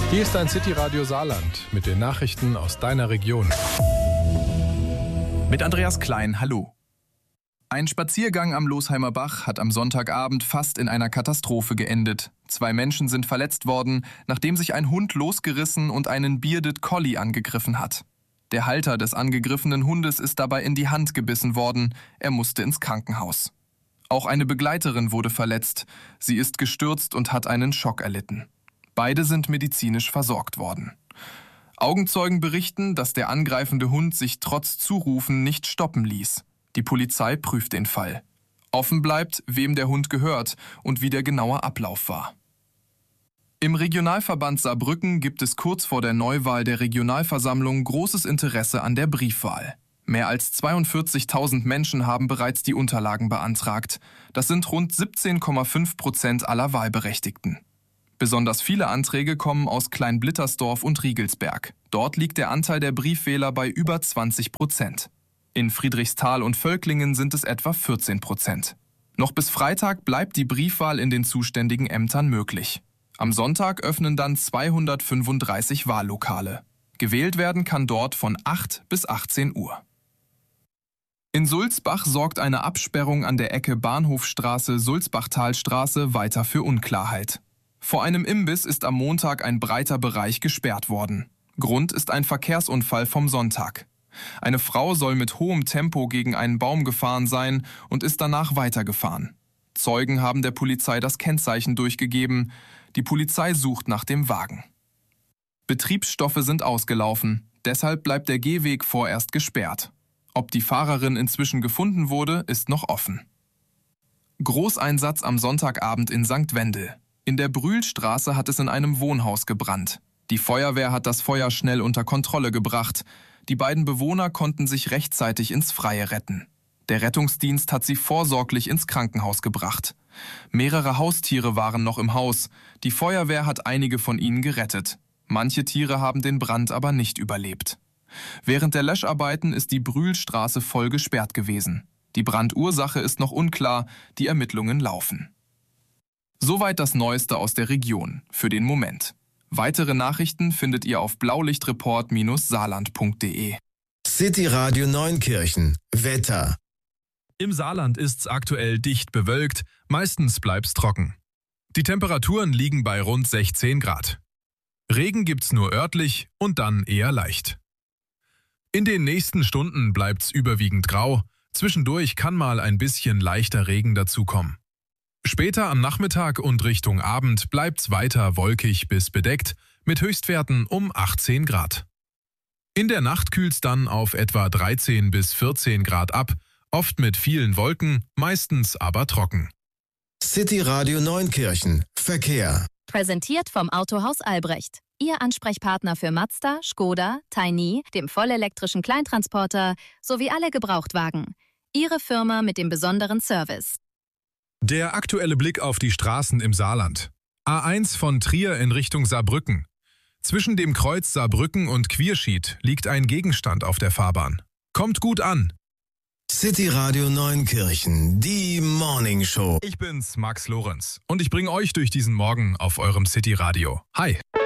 Hier ist dein City-Radio Saarland mit den Nachrichten aus deiner Region. Mit Andreas Klein, hallo. Ein Spaziergang am Losheimer Bach hat am Sonntagabend fast in einer Katastrophe geendet. 2 Menschen sind verletzt worden, nachdem sich ein Hund losgerissen und einen Bearded Collie angegriffen hat. Der Halter des angegriffenen Hundes ist dabei in die Hand gebissen worden. Er musste ins Krankenhaus. Auch eine Begleiterin wurde verletzt. Sie ist gestürzt und hat einen Schock erlitten. Beide sind medizinisch versorgt worden. Augenzeugen berichten, dass der angreifende Hund sich trotz Zurufen nicht stoppen ließ. Die Polizei prüft den Fall. Offen bleibt, wem der Hund gehört und wie der genaue Ablauf war. Im Regionalverband Saarbrücken gibt es kurz vor der Neuwahl der Regionalversammlung großes Interesse an der Briefwahl. Mehr als 42.000 Menschen haben bereits die Unterlagen beantragt. Das sind rund 17,5% aller Wahlberechtigten. Besonders viele Anträge kommen aus Kleinblittersdorf und Riegelsberg. Dort liegt der Anteil der Briefwähler bei über 20%. In Friedrichsthal und Völklingen sind es etwa 14%. Noch bis Freitag bleibt die Briefwahl in den zuständigen Ämtern möglich. Am Sonntag öffnen dann 235 Wahllokale. Gewählt werden kann dort von 8 bis 18 Uhr. In Sulzbach sorgt eine Absperrung an der Ecke Bahnhofstraße-Sulzbachtalstraße weiter für Unklarheit. Vor einem Imbiss ist am Montag ein breiter Bereich gesperrt worden. Grund ist ein Verkehrsunfall vom Sonntag. Eine Frau soll mit hohem Tempo gegen einen Baum gefahren sein und ist danach weitergefahren. Zeugen haben der Polizei das Kennzeichen durchgegeben. Die Polizei sucht nach dem Wagen. Betriebsstoffe sind ausgelaufen. Deshalb bleibt der Gehweg vorerst gesperrt. Ob die Fahrerin inzwischen gefunden wurde, ist noch offen. Großeinsatz am Sonntagabend in St. Wendel. In der Brühlstraße hat es in einem Wohnhaus gebrannt. Die Feuerwehr hat das Feuer schnell unter Kontrolle gebracht. Die beiden Bewohner konnten sich rechtzeitig ins Freie retten. Der Rettungsdienst hat sie vorsorglich ins Krankenhaus gebracht. Mehrere Haustiere waren noch im Haus. Die Feuerwehr hat einige von ihnen gerettet. Manche Tiere haben den Brand aber nicht überlebt. Während der Löscharbeiten ist die Brühlstraße voll gesperrt gewesen. Die Brandursache ist noch unklar, die Ermittlungen laufen. Soweit das Neueste aus der Region, für den Moment. Weitere Nachrichten findet ihr auf blaulichtreport-saarland.de. City Radio Neunkirchen. Wetter. Im Saarland ist's aktuell dicht bewölkt, meistens bleibt's trocken. Die Temperaturen liegen bei rund 16 Grad. Regen gibt's nur örtlich und dann eher leicht. In den nächsten Stunden bleibt's überwiegend grau, zwischendurch kann mal ein bisschen leichter Regen dazukommen. Später am Nachmittag und Richtung Abend bleibt's weiter wolkig bis bedeckt, mit Höchstwerten um 18 Grad. In der Nacht kühlt's dann auf etwa 13 bis 14 Grad ab, oft mit vielen Wolken, meistens aber trocken. City Radio Neunkirchen. Verkehr. Präsentiert vom Autohaus Albrecht. Ihr Ansprechpartner für Mazda, Škoda, Tiny, dem vollelektrischen Kleintransporter sowie alle Gebrauchtwagen. Ihre Firma mit dem besonderen Service. Der aktuelle Blick auf die Straßen im Saarland. A1 von Trier in Richtung Saarbrücken. Zwischen dem Kreuz Saarbrücken und Quierschied liegt ein Gegenstand auf der Fahrbahn. Kommt gut an. City Radio Neunkirchen, die Morning Show. Ich bin's, Max Lorenz, und ich bringe euch durch diesen Morgen auf eurem City Radio. Hi.